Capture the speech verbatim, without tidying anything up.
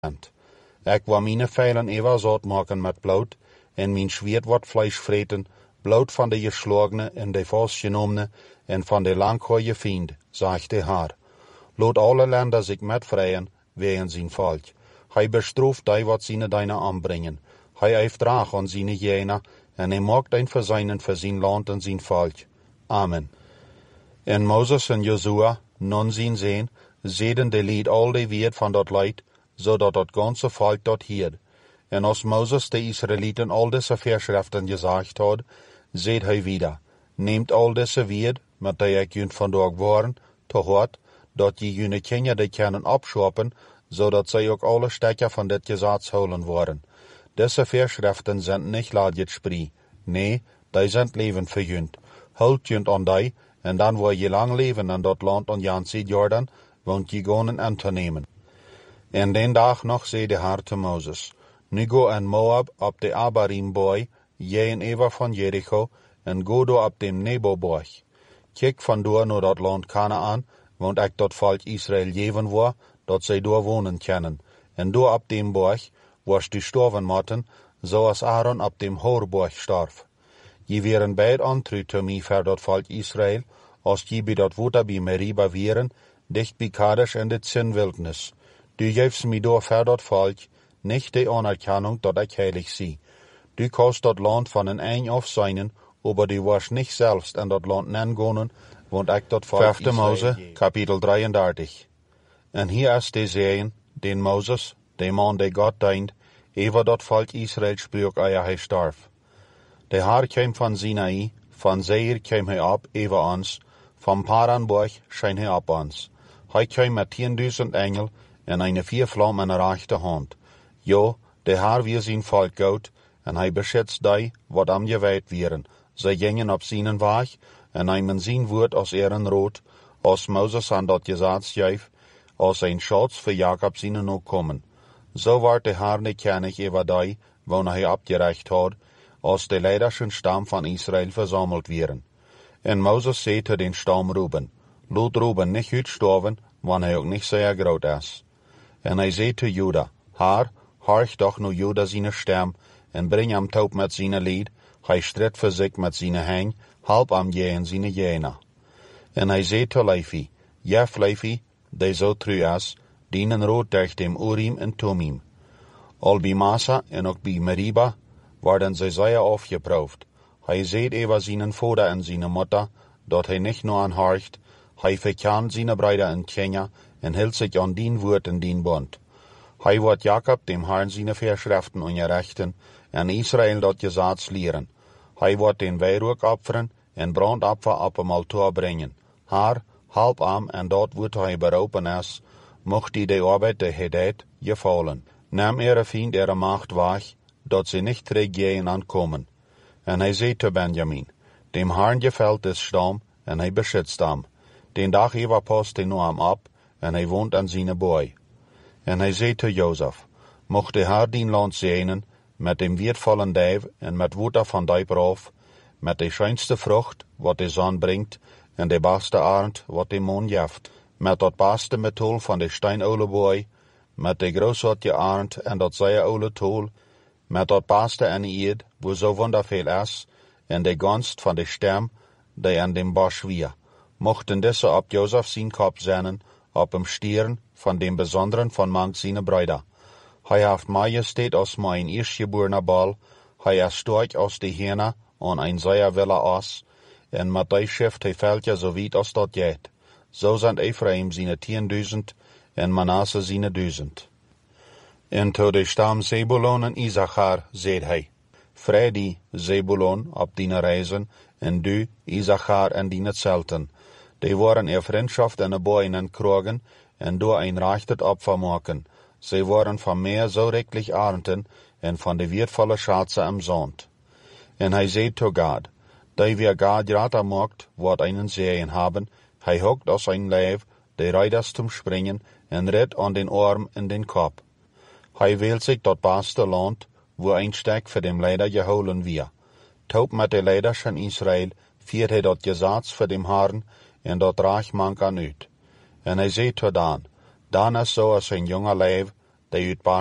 Ik wil mijn vijanden even zout maken met bloed, en mijn zweet wordt vlees vreten, bloed van de geslagene en de vastgenomene en van de langharige vriend, zegt de Heer. Laat alle landen zich met vrijen, wegen zijn volk. Hij bestraft die wat zijn dijnen aanbrengen. Hij heeft draag aan zijn jena, en hij maakt een verzoening voor zijn land en zijn volk. Amen. En Mozes en Jozua, non zijn zeen, zeiden de lied al de weer van dat leid, zodat het ganse volk dat hield. En als Mozes de Israëlieten al deze verschriften gezegd had, zei hij wieder, neemt al deze weer, met die ik jullie vandaag waren, te hard, dat je jullie kinderen kunnen opschoppen, zodat zij ook alle stukken van dit gezet houden worden. Deze verschriften zijn niet laatjetspree, nee, die zijn leven voor jullie. Houd jullie aan die, en dan wil je lang leven in dat land aan Jan ziet Jordan, want je gaan aan te nemen. En den dag nog zei de Heer te Mozes, nu go en Moab op de Abarim-boy, jij en Eva van Jericho, en go door op de Nebo-boy. Kijk vandoor naar dat land Kanaan, want ik dat volk Israël geven wil, dat zij door wonen kunnen. En door op dem boy, was du sterven moeten, zoals Aaron op dem Hoorboy starf. Je wären beid antru te mij voor dat volk Israël, als je bij dat water bij Meriba wären, dicht bij Kadesh en de Zinwildnis. Du geeft mij door voor dat volk, niet de anerkennung dat ik heilig zie. Du kost dat land van een eind af zijn, aber du was niet zelfs in dat land nengonen, want ik dat volk Vijfde Israël Mose, kapitel drieëndertig. En hier is de zeeën, den Moses, de man die God dient, over dat volk Israël spreekt eer hij starf. De Heer kwam van Sinai, van Seir kwam hij op over ons, van Paranberg scheen hij op ons. Hij kwam met tienduizend engel en een viervlam in de rechterhand. Ja, de Heer weer zijn volk goed, en hij beschützt die, wat am gewijd wieren. Zij gingen op zijn weg, en nemen zijn woord als eren rood, als Moses aan dat gezet schreef, als een schutz voor Jacob zijn opkomen. Zo werd de Heer niet kennig over die, wanneer hij opgerecht had, als de leiderschen stam van Israël verzameld werden. En Moses zei te den stam Ruben, laat Ruben niet uitsterven, want hij ook niet zeer groot is. En hij zei te Juda, Heer, horch toch nu Juda zijn stem, en breng hem top met zijn lied, hij stridt voor zich met zijn heng, help hem je en zijn jena. En hij zei te Levi, jef Levi, die zo trouw is, dienen rood durch dem Urim en Tumim. Al bij Massa en ook bij Meriba, worden zij zeer afgeproefd. Hij zei over zijn vader en zijn moeder, dat hij niet nur aanhorcht, hij verkent zijn broeder en Kenia, en hield zich aan dien woord en dien bond. Hij wordt Jacob dem Herrn zijn verschriften onderrichten, en Israël dat gezats leren. Hij wordt den wierook opferen, en brandopfer op hem altaar brengen. Heer, help hem, en dat wordt hij beroepen is, mocht hij de arbeid de hij deed, gevallen. Neem ere vriend ere macht weg, dat ze niet teruggaan aankomen. En hij zei te Benjamin, dem Herrn gefällt des stam, en hij beschützt hem. Den dag even past hij nu hem op, en hij woont aan zijn boy. En hij zei te Jozef, mocht de Heer dien land zegenen, met dem weertvallen dijf en met water van die proef, met de schönste vrucht, wat de zon brengt, en de beste arend, wat de maan geeft, met dat beste metool van de steinoude boy, met de grootste arend en dat zeer oude tool, met dat beste en eed, wo zo wonderveel is, en de gunst van de stem, die aan dem bosch weer, mochten deze op Jozef zijn kop zetten, op hem stieren van dem besonderen van mank zijn bruider. Hij heeft majesteit als mijn eerstgeborene bal, hij is sterk als de hene aan een zeer wille as, en met die schrift hij veldje zo wiet als dat jet. Zo zijn Ephraim zijn tienduizend, en Manasse zijn duizend. En tot de stam Zebulon en Issachar zei hij, vrede Zebulon op die reizen, en du Issachar en die zelten. Die waren er vriendschaft en een boeien en krogen, en door een recht opfer maken. Zij waren van meer zo rijkelijk arenden, en van de weervolle schatsen am zand. En hij zei to God, die wir God grater maakt, wat einen zeeën hebben, hij hokt als een leeuw, de rijders zum springen, en redt aan den arm en den kop. Hij wählt zich dat beste land, wo een stek voor dem leider geholen weer. Top met de leiders van Israël, viert hij dat gezats voor dem Herrn, en dat raag mank aan uit. En hij zei to Dan, Dan is zoals een jonge leeuw, de